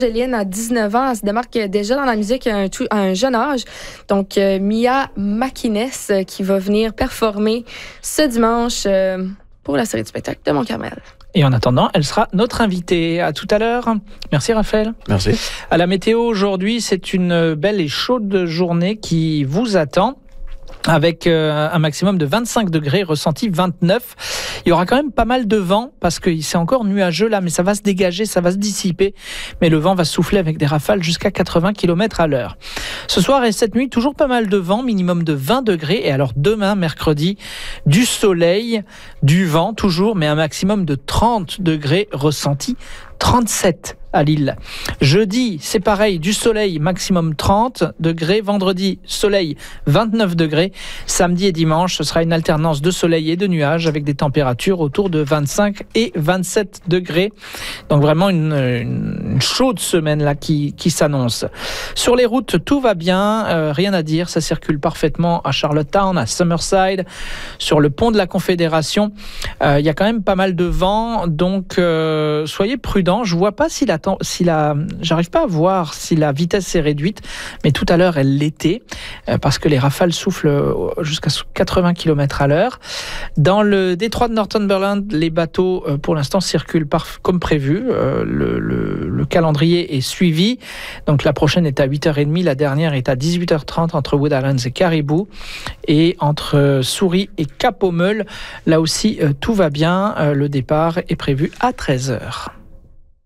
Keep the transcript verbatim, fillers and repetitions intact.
Angéline a dix-neuf ans, elle se démarque déjà dans la musique à un, tout, à un jeune âge. Donc, euh, Mia Makines euh, qui va venir performer ce dimanche euh, pour la série de spectacle de Mont-Carmel. Et en attendant, elle sera notre invitée. À tout à l'heure. Merci Raphaël. Merci. À la météo aujourd'hui, c'est une belle et chaude journée qui vous attend, avec euh, un maximum de vingt-cinq degrés, ressenti vingt-neuf. Il y aura quand même pas mal de vent, parce que c'est encore nuageux là, mais ça va se dégager, ça va se dissiper. Mais le vent va souffler avec des rafales jusqu'à quatre-vingts kilomètres à l'heure. Ce soir et cette nuit, toujours pas mal de vent, minimum de vingt degrés. Et alors demain, mercredi, du soleil, du vent toujours, mais un maximum de trente degrés, ressenti trente-sept à Lille. Jeudi, c'est pareil, du soleil, maximum trente degrés. Vendredi, soleil, vingt-neuf degrés. Samedi et dimanche, ce sera une alternance de soleil et de nuages avec des températures autour de vingt-cinq et vingt-sept degrés. Donc vraiment une, une chaude semaine là qui, qui s'annonce. Sur les routes, tout va bien, euh, rien à dire. Ça circule parfaitement à Charlottetown, à Summerside, sur le pont de la Confédération. Euh, il y a quand même pas mal de vent, donc euh, soyez prudents. Je vois pas si la, si la, j'arrive pas à voir si la vitesse est réduite, mais tout à l'heure elle l'était, euh, parce que les rafales soufflent jusqu'à quatre-vingts kilomètres à l'heure. Dans le détroit de Northumberland, les bateaux euh, pour l'instant circulent par, comme prévu. Euh, le, le, le calendrier est suivi. Donc la prochaine est à huit heures trente, la dernière est à dix-huit heures trente entre Wood Islands et Caribou, et entre Souris et Cap-au-Meul. Là aussi, euh, tout va bien. Euh, le départ est prévu à treize heures.